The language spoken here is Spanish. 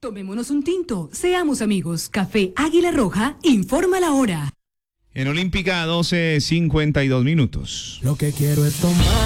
Tomémonos un tinto, seamos amigos. Café Águila Roja, informa la hora. En Olímpica, 12:52 minutos. Lo que quiero es tomar.